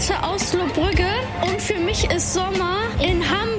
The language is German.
aus Lohbrügge und für mich ist Sommer in Hamburg